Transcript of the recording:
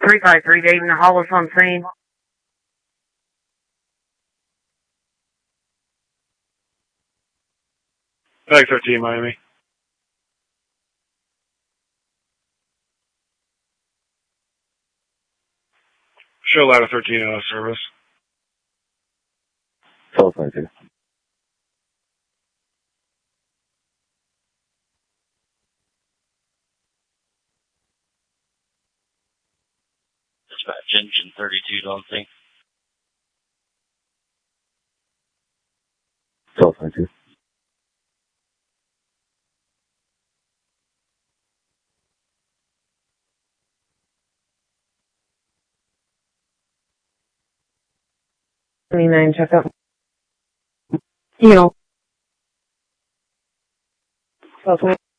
353, Dave, in the Hollis on scene. Bag 13, Miami. Show ladder 13 out of service. 1252. Dispatch engine 32, don't think. 1252. Check up. You know.